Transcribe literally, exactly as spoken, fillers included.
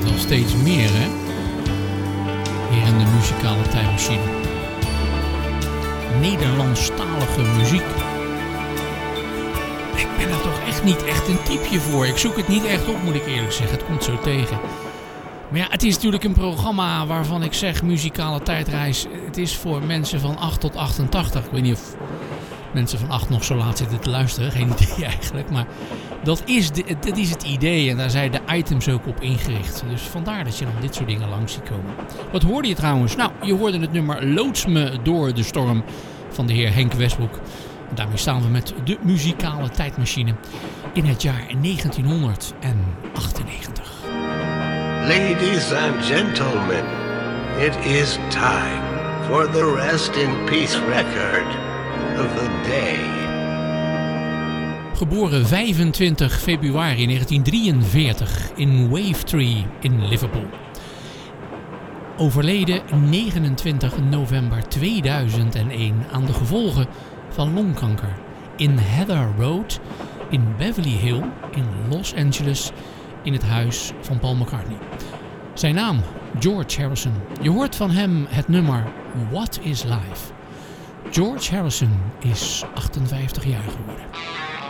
het wel steeds meer, hè? Hier in de muzikale tijdmachine. Nederlandstalige muziek. Ik ben er toch echt niet echt een typeje voor. Ik zoek het niet echt op, moet ik eerlijk zeggen. Het komt zo tegen. Maar ja, het is natuurlijk een programma waarvan ik zeg muzikale tijdreis. Het is voor mensen van acht tot achtentachtig. Ik weet niet of mensen van acht nog zo laat zitten te luisteren. Geen idee eigenlijk. Maar dat is, de, dat is het idee. En daar zijn de items ook op ingericht. Dus vandaar dat je dan dit soort dingen langs ziet komen. Wat hoorde je trouwens? Nou, je hoorde het nummer Loods me door de storm van de heer Henk Westbroek. En daarmee staan we met de muzikale tijdmachine in het jaar negentienhonderdachtennegentig. Ladies and gentlemen, it is time for the Rest in Peace record of the day. Geboren vijfentwintig februari negentien drieënveertig in Wavetree in Liverpool. Overleden negenentwintig november tweeduizend één aan de gevolgen van longkanker in Heather Road in Beverly Hill in Los Angeles in het huis van Paul McCartney. Zijn naam George Harrison. Je hoort van hem het nummer What is Life. George Harrison is achtenvijftig jaar geworden.